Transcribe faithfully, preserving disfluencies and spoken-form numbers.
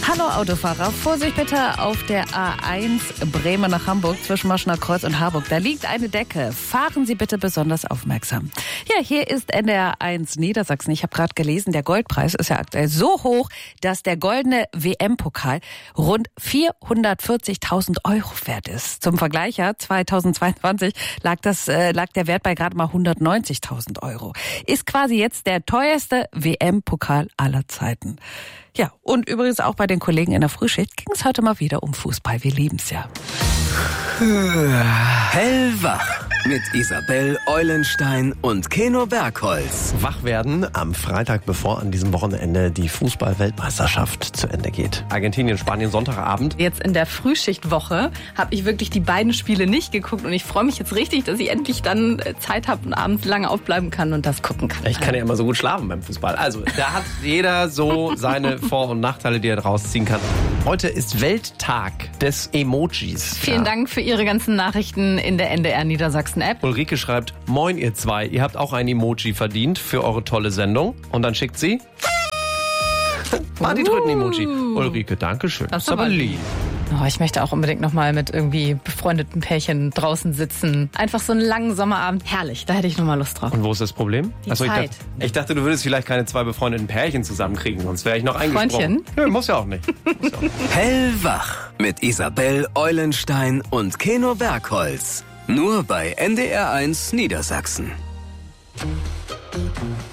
Hallo Autofahrer, Vorsicht bitte auf der A eins Bremen nach Hamburg zwischen Moschener Kreuz und Harburg. Da liegt eine Decke. Fahren Sie bitte besonders aufmerksam. Ja, hier ist N D R eins Niedersachsen. Ich habe gerade gelesen, der Goldpreis ist ja aktuell so hoch, dass der goldene W M-Pokal rund vierhundertvierzigtausend Euro wert ist. Zum Vergleich, ja, zweitausendzweiundzwanzig lag, das, äh, lag der Wert bei gerade mal hundertneunzigtausend Euro. Ist quasi jetzt der teuerste W M-Pokal aller Zeiten. Ja, und übrigens auch bei den Kollegen in der Frühschicht ging es heute mal wieder um Fußball. Wir lieben's ja. Hellwach mit Isabel Eulenstein und Keno Bergholz. Wach werden am Freitag, bevor an diesem Wochenende die Fußball-Weltmeisterschaft zu Ende geht. Argentinien, Spanien, Sonntagabend. Jetzt in der Frühschichtwoche habe ich wirklich die beiden Spiele nicht geguckt und ich freue mich jetzt richtig, dass ich endlich dann Zeit habe und abends lange aufbleiben kann und das gucken kann. Ich kann ja immer so gut schlafen beim Fußball. Also, da hat jeder so seine Vor- und Nachteile, die er draus ziehen kann. Heute ist Welttag des Emojis. Vielen ja. Dank für Ihre ganzen Nachrichten in der N D R Niedersachsen-App. Ulrike schreibt, moin ihr zwei, ihr habt auch ein Emoji verdient für eure tolle Sendung. Und dann schickt sie Partytröten-Emoji. Ulrike, danke schön. Das ist aber lieb. Oh, ich möchte auch unbedingt nochmal mit irgendwie befreundeten Pärchen draußen sitzen. Einfach so einen langen Sommerabend. Herrlich, da hätte ich nochmal Lust drauf. Und wo ist das Problem? Die Achso, Zeit. Ich dachte, ich dachte, du würdest vielleicht keine zwei befreundeten Pärchen zusammenkriegen, sonst wäre ich noch eingesprungen. Freundchen? Nö, muss ja auch nicht. Muss ja auch nicht. Hellwach mit Isabel Eulenstein und Keno Bergholz. Nur bei N D R eins Niedersachsen.